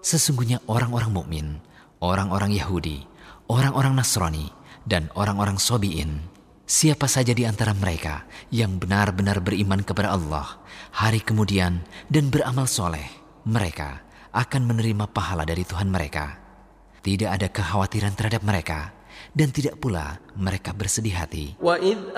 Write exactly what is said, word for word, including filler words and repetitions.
Sesungguhnya orang-orang mukmin, orang-orang Yahudi, orang-orang Nasrani, dan orang-orang Sobi'in, siapa saja di antara mereka yang benar-benar beriman kepada Allah, hari kemudian dan beramal soleh, mereka akan menerima pahala dari Tuhan mereka. Tidak ada kekhawatiran terhadap mereka, dan tidak pula mereka bersedih hati.